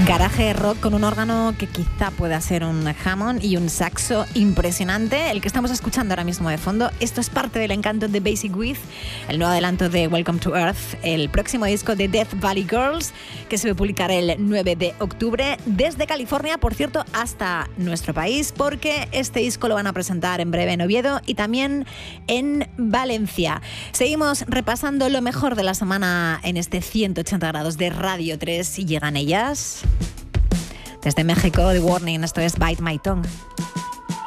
Garaje rock con un órgano que quizá pueda ser un Hammond y un saxo impresionante, el que estamos escuchando ahora mismo de fondo. Esto es parte del encanto de Basic With, el nuevo adelanto de Welcome to Earth, el próximo disco de Death Valley Girls, que se va a publicar el 9 de octubre desde California, por cierto, hasta nuestro país, porque este disco lo van a presentar en breve en Oviedo y también en Valencia. Seguimos repasando lo mejor de la semana en este 180 grados de Radio 3 y llegan ellas. Desde México, The Warning, esto es Bite My Tongue.